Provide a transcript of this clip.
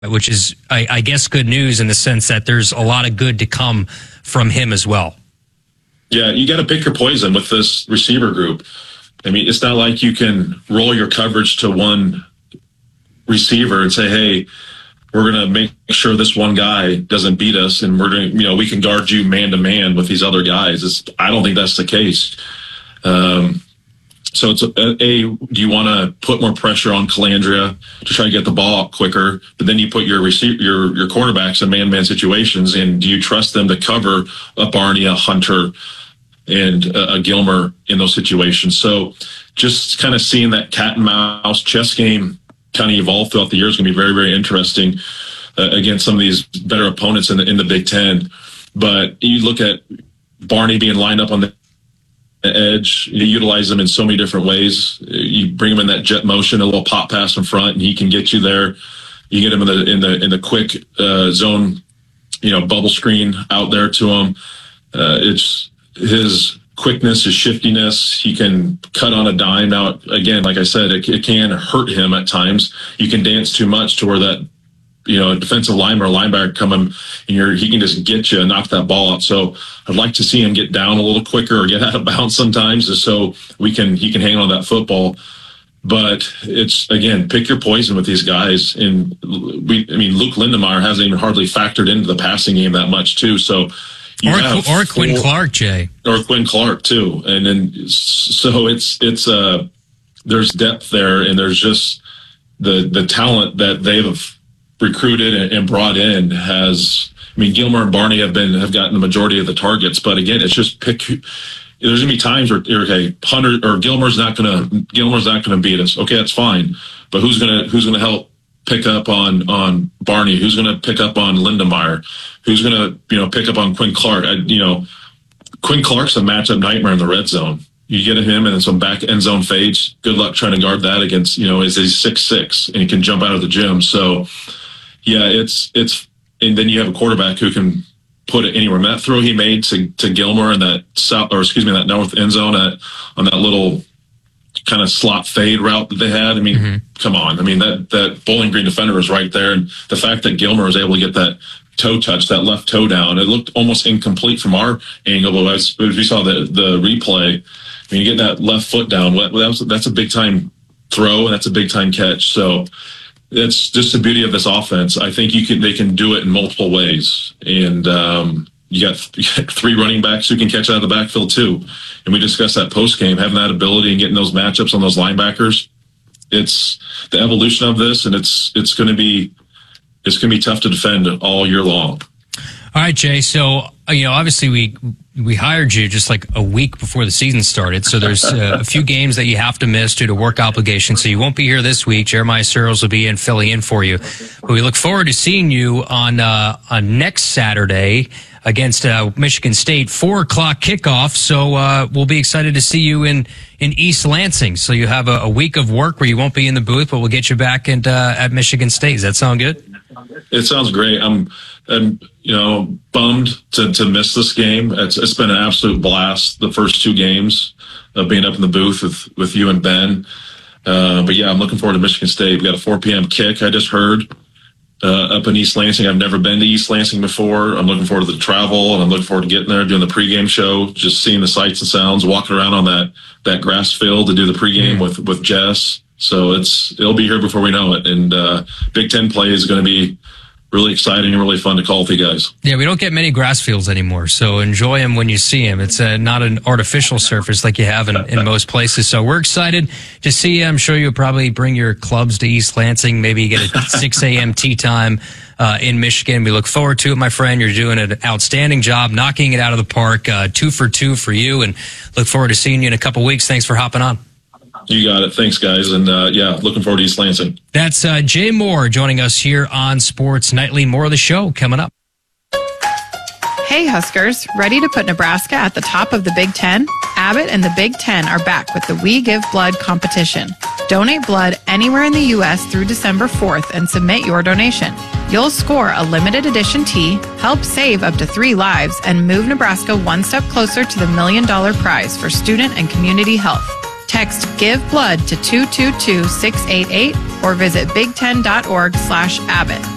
which is, I guess, good news in the sense that there's a lot of good to come from him as well. Yeah, you got to pick your poison with this receiver group. I mean, it's not like you can roll your coverage to one receiver and say, hey, we're going to make sure this one guy doesn't beat us, and we're going to, we can guard you man to man with these other guys. I don't think that's the case. So it's do you want to put more pressure on Calandria to try to get the ball out quicker? But then you put your cornerbacks in man-to-man situations, and do you trust them to cover a Barney, a Hunter, and a Gilmer in those situations? So just kind of seeing that cat and mouse chess game kind of evolve throughout the year is going to be very, very interesting against some of these better opponents in the Big Ten. But you look at Barney being lined up on the edge, you utilize them in so many different ways. You bring him in that jet motion, a little pop pass in front, and he can get you there. You get him in the quick zone, bubble screen out there to him. It's his quickness, his shiftiness. He can cut on a dime. Now, again, like I said, it can hurt him at times. You can dance too much to where that, a defensive lineman or linebacker come in, and he can just get you and knock that ball out. So I'd like to see him get down a little quicker or get out of bounds sometimes, just so he can hang on that football. But it's, again, pick your poison with these guys. And Luke Lindemeyer hasn't even hardly factored into the passing game that much too. So or Quinn Clark, Jay, or Quinn Clark too. And then so it's there's depth there, and there's just the talent that they've recruited and brought in has. Gilmer and Barney have gotten the majority of the targets, but again, it's just pick. There's gonna be times where Hunter or Gilmer's not gonna beat us. Okay, that's fine, but who's gonna help pick up on Barney? Who's gonna pick up on Lindemeyer? Who's gonna pick up on Quinn Clark? Quinn Clark's a matchup nightmare in the red zone. You get him and some back end zone fades. Good luck trying to guard that against he's 6'6" and he can jump out of the gym. So yeah, it's and then you have a quarterback who can put it anywhere. And that throw he made to Gilmer in that that north end zone on that little kind of slot fade route that they had. Come on. That Bowling Green defender was right there. And the fact that Gilmer was able to get that toe touch, that left toe down, it looked almost incomplete from our angle. But as we saw the replay, you get that left foot down, that's a big time throw, and that's a big time catch. So that's just the beauty of this offense. I think they can do it in multiple ways. And you got three running backs who can catch out of the backfield too. And we discussed that post game, having that ability and getting those matchups on those linebackers. It's the evolution of this, and it's going to be tough to defend all year long. All right, Jay. So obviously we hired you just like a week before the season started. So there's a few games that you have to miss due to work obligations. So you won't be here this week. Jeremiah Searles will be in filling in for you. But we look forward to seeing you on next Saturday against Michigan State, 4:00 kickoff. So we'll be excited to see you in East Lansing. So you have a week of work where you won't be in the booth, but we'll get you back at Michigan State. Does that sound good? It sounds great. I'm bummed to miss this game. It's been an absolute blast, the first two games of being up in the booth with you and Ben. But yeah, I'm looking forward to Michigan State. We got a 4 p.m. kick, I just heard, up in East Lansing. I've never been to East Lansing before. I'm looking forward to the travel, and I'm looking forward to getting there, doing the pregame show, just seeing the sights and sounds, walking around on that grass field to do the pregame with Jess. So it'll be here before we know it. And Big Ten play is going to be really exciting and really fun to call with you guys. Yeah, we don't get many grass fields anymore, so enjoy them when you see them. It's not an artificial surface like you have in most places. So we're excited to see you. I'm sure you'll probably bring your clubs to East Lansing. Maybe you get a 6 a.m. tee time in Michigan. We look forward to it, my friend. You're doing an outstanding job, knocking it out of the park. 2 for 2 for you, and look forward to seeing you in a couple weeks. Thanks for hopping on. You got it. Thanks, guys. And, looking forward to East Lansing. That's Jay Moore joining us here on Sports Nightly. More of the show coming up. Hey, Huskers. Ready to put Nebraska at the top of the Big Ten? Abbott and the Big Ten are back with the We Give Blood competition. Donate blood anywhere in the U.S. through December 4th and submit your donation. You'll score a limited edition tee, help save up to 3 lives, and move Nebraska one step closer to the $1 million prize for student and community health. Text Give Blood to 222-688 or visit big10.org/Abbott.